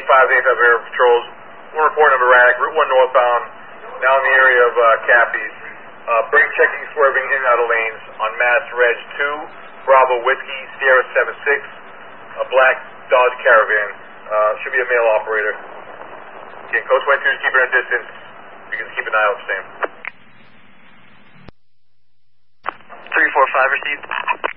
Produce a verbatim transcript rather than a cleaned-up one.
eighty-five, eighty-five Air Patrols. One report number erratic, Route one northbound, now in the area of uh, Cappy's. Uh, brake checking, swerving in and out of lanes on Mass Reg two, Bravo Whiskey, Sierra seven six, a black Dodge Caravan. Uh, should be a male operator. Okay, Coast twenty-two is keeping a distance. You can keep an eye out for same. three four five received.